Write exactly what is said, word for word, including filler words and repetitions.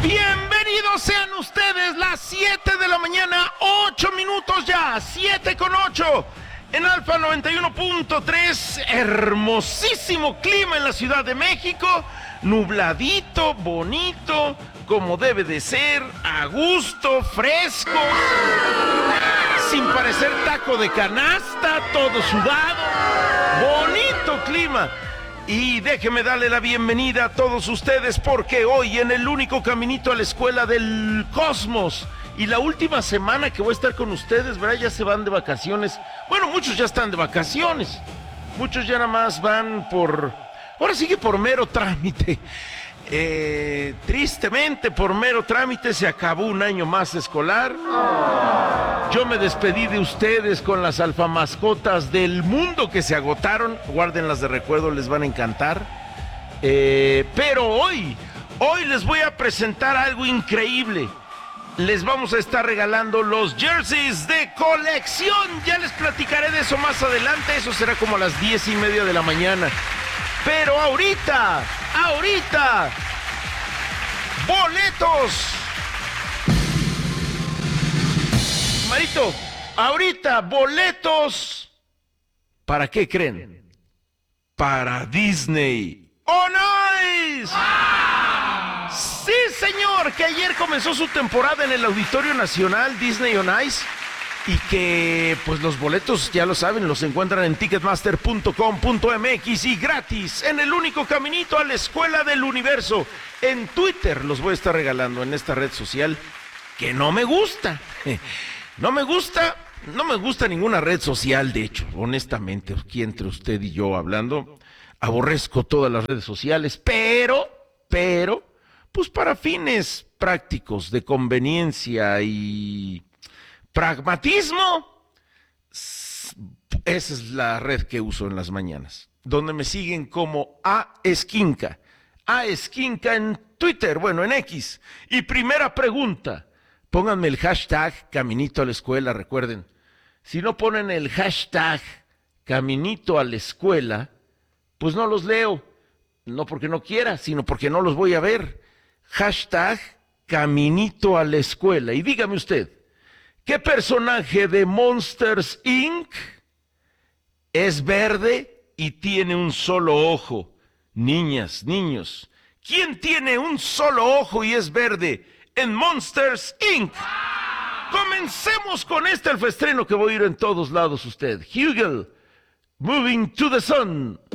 Bienvenidos sean ustedes, las siete de la mañana, ocho minutos ya, siete con ocho, en Alfa noventa y uno punto tres, hermosísimo clima en la Ciudad de México, nubladito, bonito, como debe de ser, a gusto, fresco, sin parecer taco de canasta, todo sudado, bonito clima. Y déjeme darle la bienvenida a todos ustedes porque hoy en el único caminito a la escuela del cosmos y la última semana que voy a estar con ustedes, ¿verdad? Ya se van de vacaciones. Bueno, muchos ya están de vacaciones. Muchos ya nada más van por... Ahora sí que por mero trámite. Eh, tristemente, por mero trámite se acabó un año más escolar. Yo me despedí de ustedes con las alfamascotas del mundo que se agotaron. Guárdenlas de recuerdo, les van a encantar. Eh, pero hoy, hoy les voy a presentar algo increíble. Les vamos a estar regalando los jerseys de colección. Ya les platicaré de eso más adelante. Eso será como a las diez y media de la mañana. Pero ahorita, ahorita, boletos. Marito, ahorita, boletos. ¿Para qué creen? Para Disney. ¡Oh, nice! Sí, señor, que ayer comenzó su temporada en el Auditorio Nacional Disney on Ice. Y que, pues, los boletos, ya lo saben, los encuentran en ticketmaster punto com punto m x y gratis, en el único caminito a la Escuela del Universo. En Twitter los voy a estar regalando, en esta red social que no me gusta. No me gusta, no me gusta ninguna red social, de hecho, honestamente, aquí entre usted y yo hablando, aborrezco todas las redes sociales, pero, pero, pues para fines prácticos, de conveniencia y pragmatismo, esa es la red que uso en las mañanas, donde me siguen como A Esquinca, A Esquinca en Twitter, bueno, en X. Y primera pregunta, pónganme el hashtag Caminito a la Escuela, recuerden, si no ponen el hashtag Caminito a la Escuela, pues no los leo, no porque no quiera, sino porque no los voy a ver. Hashtag Caminito a la Escuela. Y dígame usted, ¿qué personaje de Monsters incorporated es verde y tiene un solo ojo? Niñas, niños, ¿quién tiene un solo ojo y es verde en Monsters incorporated? Comencemos con este alfaestreno que voy a ir en todos lados usted. Hugel, Moving to the Sun.